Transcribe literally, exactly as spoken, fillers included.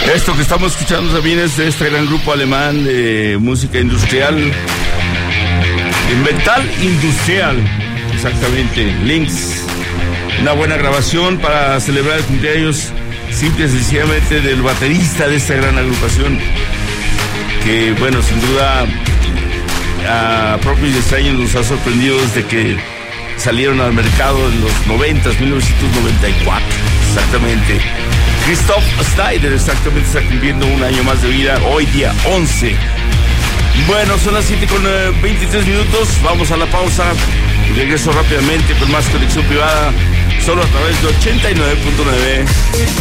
Esto que estamos escuchando también es de este gran grupo alemán de música industrial, de metal industrial, exactamente, Lynx. Una buena grabación para celebrar el cumpleaños simple y sencillamente del baterista de esta gran agrupación, que bueno, sin duda a propio y extraño nos ha sorprendido desde que salieron al mercado en los noventas, mil novecientos noventa y cuatro, exactamente. Christoph Schneider exactamente está cumpliendo un año más de vida, hoy día once. Bueno, son las siete con veintitrés minutos, vamos a la pausa y regreso rápidamente con más Conexión Privada, solo a través de ochenta y nueve punto nueve.